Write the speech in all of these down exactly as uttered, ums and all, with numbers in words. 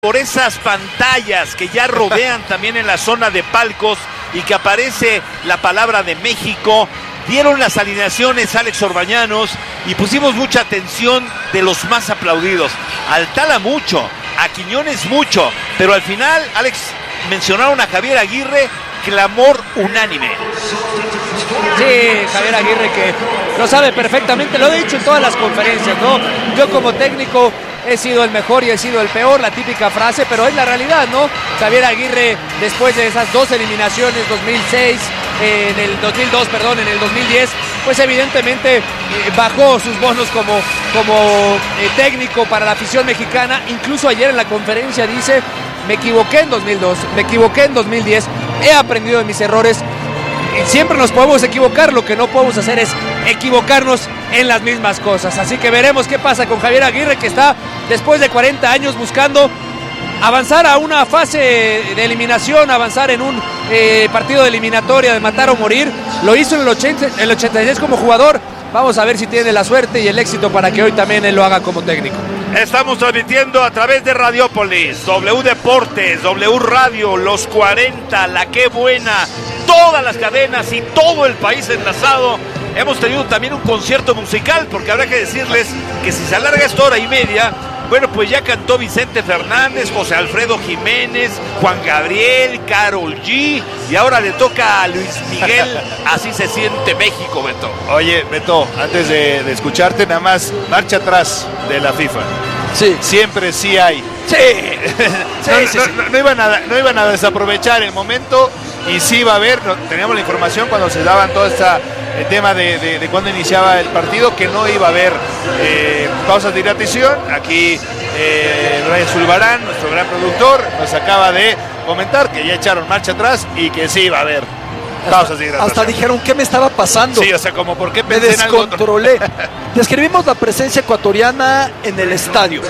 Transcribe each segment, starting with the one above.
por esas pantallas que ya rodean también en la zona de palcos y que aparece la palabra de México. Dieron las alineaciones Alex Orbañanos y pusimos mucha atención de los más aplaudidos. Altala mucho, a Quiñones mucho, pero al final, Alex, mencionaron a Javier Aguirre, clamor unánime. Sí, Javier Aguirre, que lo sabe perfectamente, lo he dicho en todas las conferencias, ¿no? Yo como técnico he sido el mejor y he sido el peor, la típica frase, pero es la realidad, ¿no? Javier Aguirre, después de esas dos eliminaciones, dos mil seis, eh, en el dos mil dos, perdón, en el dos mil diez, pues evidentemente eh, bajó sus bonos como, como eh, técnico para la afición mexicana. Incluso ayer en la conferencia dice: me equivoqué en dos mil dos, me equivoqué en dos mil diez, he aprendido de mis errores. Y siempre nos podemos equivocar, lo que no podemos hacer es equivocarnos en las mismas cosas. Así que veremos qué pasa con Javier Aguirre, que está después de cuarenta años buscando avanzar a una fase de eliminación, avanzar en un eh, partido de eliminatoria de matar o morir. Lo hizo en el, ochenta, en el ochenta y seis como jugador. Vamos a ver si tiene la suerte y el éxito para que hoy también él lo haga como técnico. Estamos transmitiendo a través de Radiópolis, W Deportes, W Radio, Los cuarenta, La Qué Buena, todas las cadenas y todo el país enlazado. Hemos tenido también un concierto musical, porque habrá que decirles que si se alarga esta hora y media, bueno, pues ya cantó Vicente Fernández, José Alfredo Jiménez, Juan Gabriel, Karol G, y ahora le toca a Luis Miguel. Así se siente México, Beto. Oye, Beto, antes de, de escucharte, nada más, marcha atrás de la FIFA. Sí. Siempre sí hay. Sí. sí, no, sí, no, sí. No, no, iban a, no iban a desaprovechar el momento, y sí va a haber, no, teníamos la información cuando se daban todo esta, el tema de, de, de cuando iniciaba el partido, que no iba a haber eh, pausas de hidratación. Aquí eh, Brian Zulbarán, nuestro gran productor, nos acaba de comentar que ya echaron marcha atrás y que sí iba a haber pausas de hidratación. Hasta dijeron qué me estaba pasando. Sí, o sea, como por qué me pensé en algo. descontrolé. Describimos la presencia ecuatoriana en el estadio.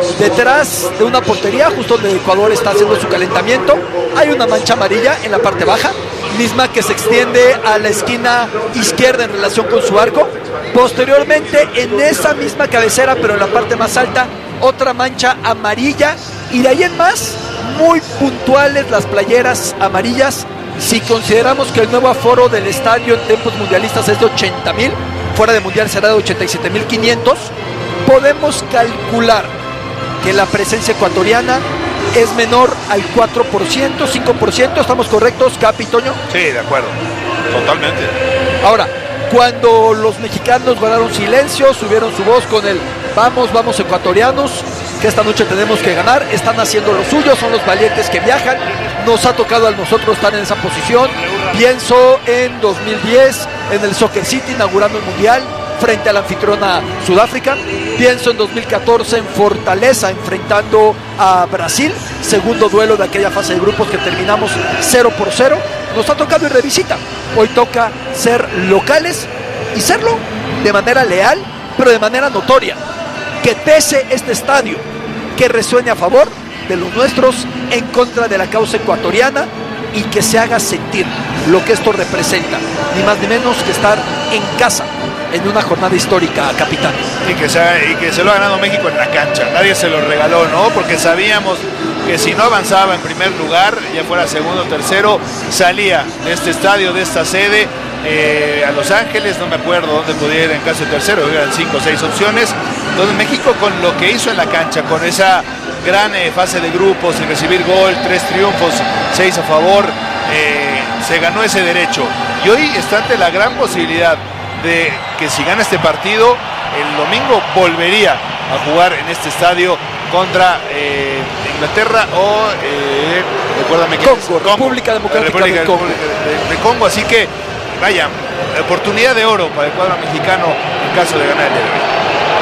Detrás de una portería, justo donde Ecuador está haciendo su calentamiento, hay una mancha amarilla en la parte baja, misma que se extiende a la esquina izquierda en relación con su arco. Posteriormente, en esa misma cabecera, pero en la parte más alta, otra mancha amarilla, y de ahí en más, muy puntuales las playeras amarillas. Si consideramos que el nuevo aforo del estadio en tiempos mundialistas es de ochenta mil, fuera de mundial será de ochenta y siete mil quinientos, podemos calcular que la presencia ecuatoriana es menor al cuatro por ciento, cinco por ciento. ¿Estamos correctos, Capi, Toño? Sí, de acuerdo, totalmente. Ahora, cuando los mexicanos guardaron silencio, subieron su voz con el vamos, vamos ecuatorianos, que esta noche tenemos que ganar, están haciendo lo suyo, son los valientes que viajan. Nos ha tocado a nosotros estar en esa posición. Pienso en dos mil diez, en el Soccer City, inaugurando el Mundial frente a la anfitriona Sudáfrica. Pienso en dos mil catorce en Fortaleza, enfrentando a Brasil, segundo duelo de aquella fase de grupos que terminamos cero por cero. Nos ha tocado ir de visita. Hoy toca ser locales y serlo de manera leal, pero de manera notoria. Que pese este estadio, que resuene a favor de los nuestros, en contra de la causa ecuatoriana, y que se haga sentir lo que esto representa, ni más ni menos que estar en casa en una jornada histórica, capitán. Y que, se, y que se lo ha ganado México en la cancha, nadie se lo regaló, ¿no? Porque sabíamos que si no avanzaba en primer lugar, ya fuera segundo o tercero, salía de este estadio, de esta sede, eh, a Los Ángeles, no me acuerdo dónde podía ir en caso de tercero, eran cinco o seis opciones. Entonces México, con lo que hizo en la cancha, con esa gran eh, fase de grupos, sin recibir gol, tres triunfos, seis a favor, eh, se ganó ese derecho. Y hoy está ante la gran posibilidad de que si gana este partido, el domingo volvería a jugar en este estadio contra eh, Inglaterra o, eh, recuérdame quién Congo, es, República Democrática República del Congo. De, de Congo. Así que, vaya, oportunidad de oro para el cuadro mexicano en caso de ganar el día de hoy.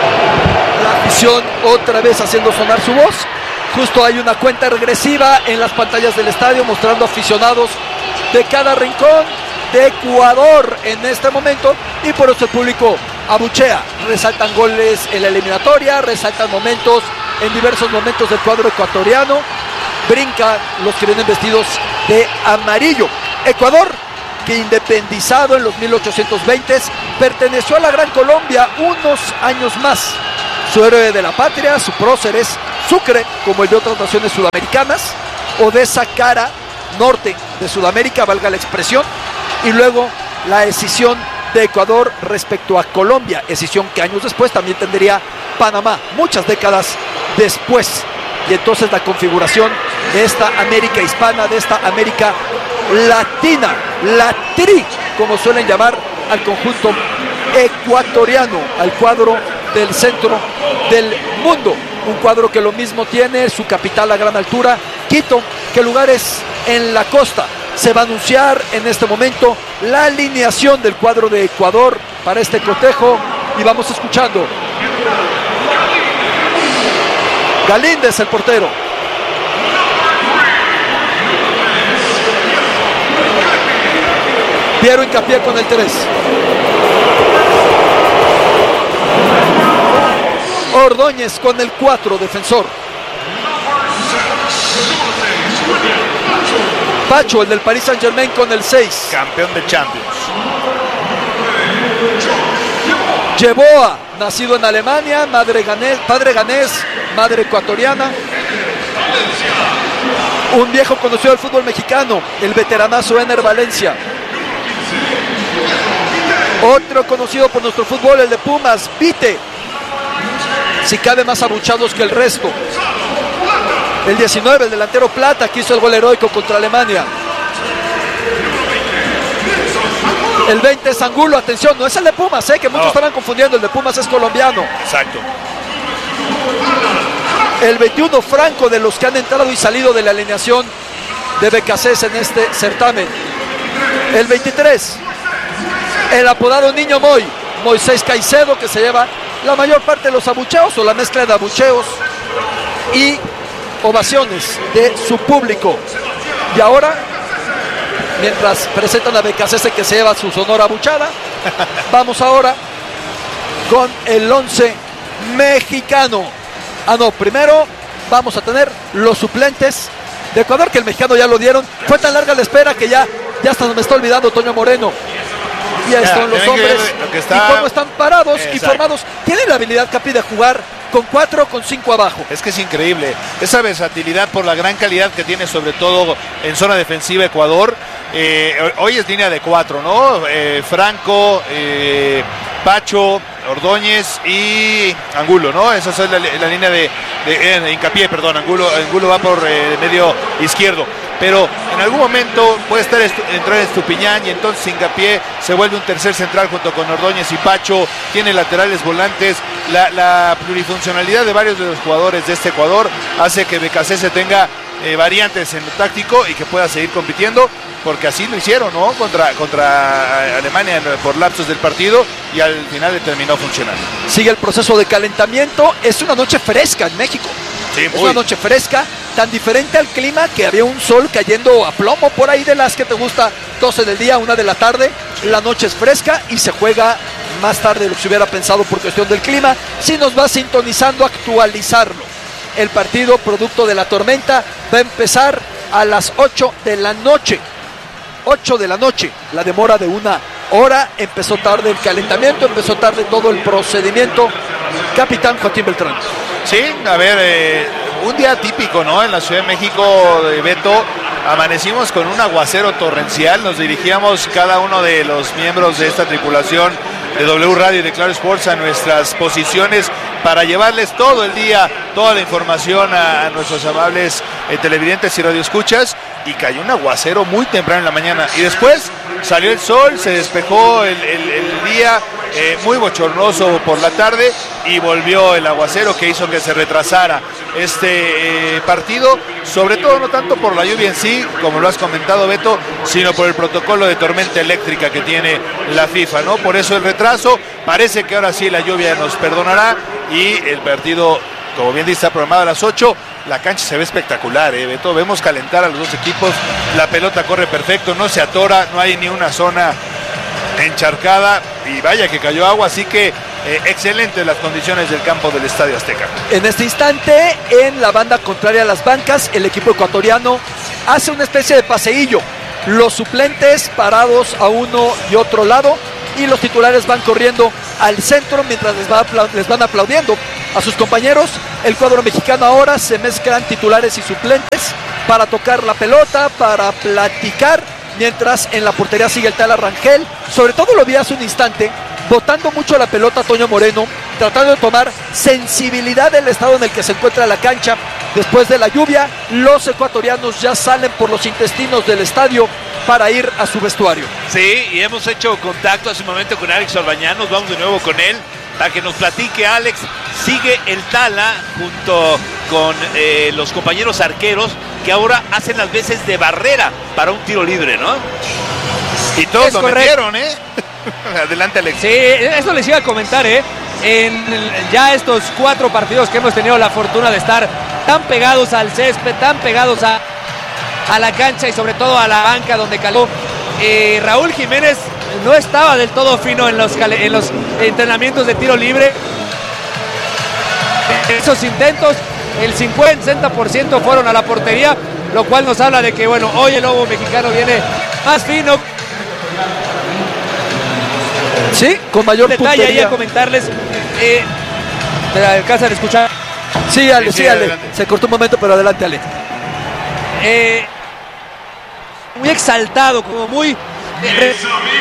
La afición otra vez haciendo sonar su voz. Justo hay una cuenta regresiva en las pantallas del estadio mostrando aficionados de cada rincón de Ecuador en este momento, y por eso el público abuchea. Resaltan goles en la eliminatoria, resaltan momentos en diversos momentos del cuadro ecuatoriano, brincan los que vienen vestidos de amarillo. Ecuador, que independizado en los mil ochocientos veinte, perteneció a la Gran Colombia unos años más. Su héroe de la patria, su próceres, Sucre, como el de otras naciones sudamericanas, o de esa cara norte de Sudamérica, valga la expresión, y luego la decisión de Ecuador respecto a Colombia, decisión que años después también tendría Panamá, muchas décadas después. Y entonces la configuración de esta América hispana, de esta América latina, la tri, como suelen llamar al conjunto ecuatoriano, al cuadro del centro del mundo. Un cuadro que lo mismo tiene su capital a gran altura, Quito, que lugares en la costa. Se va a anunciar en este momento la alineación del cuadro de Ecuador para este cotejo y vamos escuchando. Galíndez, el portero. Piero Hincapié con el tres. Ordóñez con el cuatro, defensor. Pacho, el del Paris Saint-Germain, con el seis. Campeón de Champions. Yeboah, nacido en Alemania, madre ganés, padre ganés, madre ecuatoriana. Un viejo conocido del fútbol mexicano, el veteranazo Ener Valencia. Otro conocido por nuestro fútbol, el de Pumas, Vite. Si cabe, más abuchados que el resto. El diecinueve, el delantero Plata, que hizo el gol heroico contra Alemania. El veinte es Angulo, atención, no es el de Pumas, ¿eh? Que muchos no. estarán confundiendo, el de Pumas es colombiano. Exacto. El veintiuno, Franco, de los que han entrado y salido de la alineación de B K C S en este certamen. El veintitrés, el apodado Niño Moy, Moisés Caicedo, que se lleva la mayor parte de los abucheos o la mezcla de abucheos y ovaciones de su público. Y ahora, mientras presentan a B K C S, que se lleva su sonora abuchada, vamos ahora con el once mexicano. Ah, no, primero vamos a tener los suplentes de Ecuador, que el mexicano ya lo dieron. Fue tan larga la espera que ya, ya hasta me está olvidando Toño Moreno. Y ahí están los hombres está... y cómo están parados. Exacto. Y formados. Tienen la habilidad, Capi, de jugar con cuatro, con cinco abajo. Es que es increíble esa versatilidad por la gran calidad que tiene, sobre todo en zona defensiva Ecuador. Eh, hoy es línea de cuatro, ¿no? Eh, Franco, eh, Pacho, Ordóñez y Angulo, ¿no? Esa es la, la línea de, de, de hincapié, perdón. Angulo, Angulo va por eh, medio izquierdo. Pero en algún momento puede estar estu- entrar en Estupiñán y entonces Hincapié se vuelve un tercer central junto con Ordóñez y Pacho. Tiene laterales volantes. La, la plurifuncionalidad de varios de los jugadores de este Ecuador hace que B K C S tenga eh, variantes en lo táctico y que pueda seguir compitiendo, porque así lo hicieron, ¿no? Contra, contra Alemania por lapsos del partido y al final le terminó funcionando. Sigue el proceso de calentamiento. Es una noche fresca en México. Sí, es una noche fresca, tan diferente al clima que había un sol cayendo a plomo por ahí de las que te gusta, doce del día, una de la tarde. La noche es fresca y se juega más tarde de lo que se hubiera pensado por cuestión del clima. Si nos va sintonizando, actualizarlo. El partido, producto de la tormenta, va a empezar a las ocho de la noche. ocho de la noche, la demora de una hora. Empezó tarde el calentamiento, empezó tarde todo el procedimiento. Capitán Joaquín Beltrán. Sí, a ver, eh, un día típico, ¿no? En la Ciudad de México, de Beto, amanecimos con un aguacero torrencial. Nos dirigíamos cada uno de los miembros de esta tripulación de W Radio y de Claro Sports a nuestras posiciones para llevarles todo el día toda la información a, a nuestros amables eh, televidentes y radioescuchas, y cayó un aguacero muy temprano en la mañana y después salió el sol, se despejó el, el, el día, eh, muy bochornoso por la tarde, y volvió el aguacero que hizo que se retrasara este eh, partido, sobre todo no tanto por la lluvia en sí, como lo has comentado, Beto, sino por el protocolo de tormenta eléctrica que tiene la FIFA, ¿no? Por eso el retraso. Parece que ahora sí la lluvia nos perdonará y el partido, como bien dice, está programado a las ocho. La cancha se ve espectacular, ¿eh, Beto? Vemos calentar a los dos equipos, la pelota corre perfecto, no se atora, no hay ni una zona encharcada, y vaya que cayó agua, así que eh, excelentes las condiciones del campo del Estadio Azteca. En este instante, en la banda contraria a las bancas, el equipo ecuatoriano hace una especie de paseillo. Los suplentes parados a uno y otro lado, y los titulares van corriendo al centro mientras les, va apla- les van aplaudiendo. a sus compañeros. El cuadro mexicano ahora se mezclan titulares y suplentes para tocar la pelota, para platicar, mientras en la portería sigue el Tala Rangel. Sobre todo lo vi hace un instante, botando mucho la pelota Toño Moreno, tratando de tomar sensibilidad del estado en el que se encuentra la cancha. Después de la lluvia, los ecuatorianos ya salen por los intestinos del estadio para ir a su vestuario. Sí, y hemos hecho contacto hace un momento con Alex Orbañanos, vamos de nuevo con él, para que nos platique. Alex, sigue el Tala junto con eh, los compañeros arqueros que ahora hacen las veces de barrera para un tiro libre, ¿no? Y todos Es lo correcto. metieron, ¿eh? Adelante, Alex. Sí, eso les iba a comentar, ¿eh? En ya estos cuatro partidos que hemos tenido la fortuna de estar tan pegados al césped, tan pegados a, a la cancha y sobre todo a la banca donde caló, eh, Raúl Jiménez no estaba del todo fino en los, en los entrenamientos de tiro libre. Esos intentos, el cincuenta sesenta por ciento fueron a la portería, lo cual nos habla de que, bueno, hoy el lobo mexicano viene más fino. Sí, con mayor Detalle ahí puntería. a comentarles. Eh, ¿te alcanzan a escuchar? Sí, Ale, Sí, sí, sí, Ale. adelante. Se cortó un momento, pero adelante, Ale. Eh, muy exaltado, como muy... Eh, re-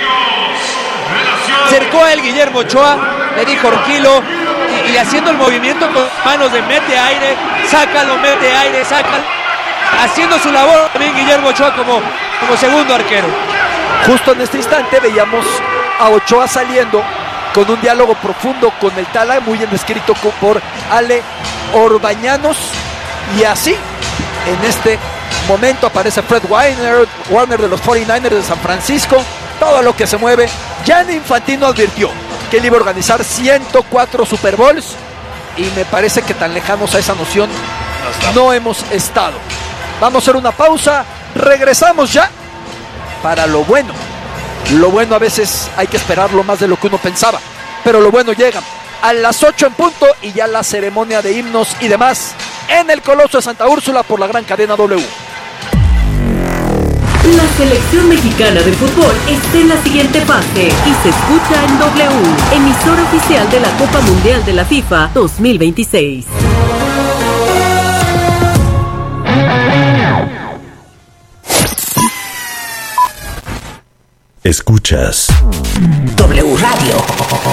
acercó a él Guillermo Ochoa, le dijo tranquilo, y, y haciendo el movimiento con manos de mete aire, sácalo, mete aire, sácalo. Haciendo su labor también Guillermo Ochoa como, como segundo arquero. Justo en este instante veíamos a Ochoa saliendo con un diálogo profundo con el Tala, muy bien descrito por Ale Orbañanos. Y así, en este momento aparece Fred Warner, Warner de los cuarenta y nueve ers de San Francisco. Todo lo que se mueve. Gianni Infantino advirtió que él iba a organizar ciento cuatro Super Bowls, y me parece que tan lejanos a esa noción no hemos estado. Vamos a hacer una pausa, regresamos ya para lo bueno. Lo bueno a veces hay que esperarlo más de lo que uno pensaba, pero lo bueno llega a las ocho en punto, y ya la ceremonia de himnos y demás en el Coloso de Santa Úrsula por la gran cadena W. La selección mexicana de fútbol está en la siguiente fase y se escucha en W, emisora oficial de la Copa Mundial de la FIFA dos mil veintiséis. Escuchas W Radio.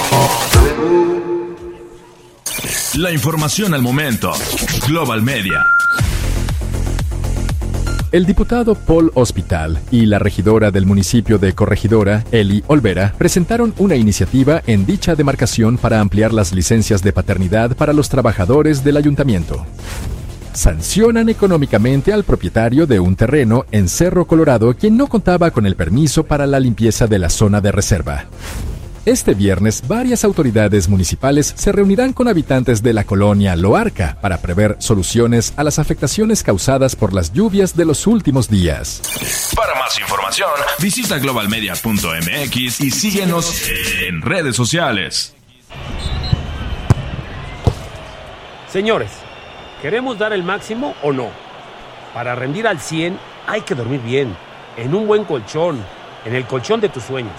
la información al momento. Global Media. El diputado Paul Hospital y la regidora del municipio de Corregidora, Eli Olvera, presentaron una iniciativa en dicha demarcación para ampliar las licencias de paternidad para los trabajadores del ayuntamiento. Sancionan económicamente al propietario de un terreno en Cerro Colorado quien no contaba con el permiso para la limpieza de la zona de reserva. Este viernes, varias autoridades municipales se reunirán con habitantes de la colonia Loarca para prever soluciones a las afectaciones causadas por las lluvias de los últimos días. Para más información, visita global media punto m x y síguenos en redes sociales. Señores, ¿queremos dar el máximo o no? Para rendir al cien hay que dormir bien, en un buen colchón, en el colchón de tus sueños.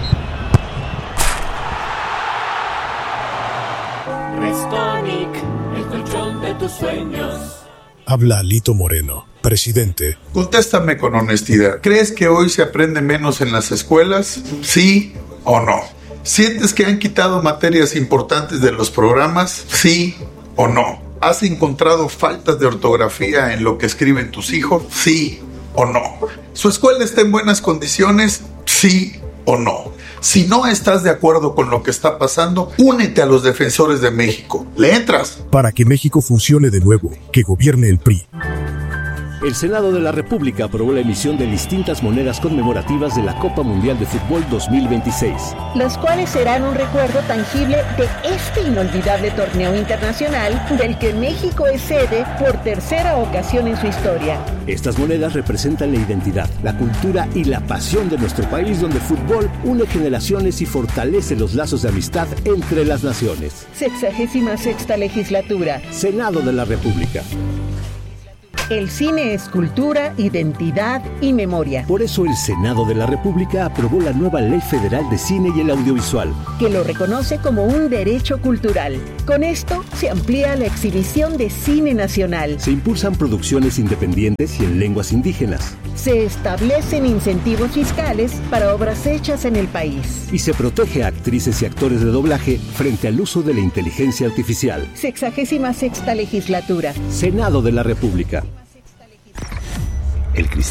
Restonic, el colchón de tus sueños. Habla Lito Moreno, presidente. Contéstame con honestidad. ¿Crees que hoy se aprende menos en las escuelas? ¿Sí o no? ¿Sientes que han quitado materias importantes de los programas? ¿Sí o no? ¿Has encontrado faltas de ortografía en lo que escriben tus hijos? ¿Sí o no? ¿Su escuela está en buenas condiciones? ¿Sí o no? Si no estás de acuerdo con lo que está pasando, únete a los defensores de México. ¿Le entras? Para que México funcione de nuevo, que gobierne el P R I. El Senado de la República aprobó la emisión de distintas monedas conmemorativas de la Copa Mundial de Fútbol dos mil veintiséis. Las cuales serán un recuerdo tangible de este inolvidable torneo internacional del que México es sede por tercera ocasión en su historia. Estas monedas representan la identidad, la cultura y la pasión de nuestro país, donde el fútbol une generaciones y fortalece los lazos de amistad entre las naciones. Sexagésima sexta legislatura. Senado de la República. El cine es cultura, identidad y memoria. Por eso el Senado de la República aprobó la nueva Ley Federal de Cine y el Audiovisual, que lo reconoce como un derecho cultural. Con esto se amplía la exhibición de cine nacional. Se impulsan producciones independientes y en lenguas indígenas. Se establecen incentivos fiscales para obras hechas en el país. Y se protege a actrices y actores de doblaje frente al uso de la inteligencia artificial. Sexagésima sexta legislatura. Senado de la República. El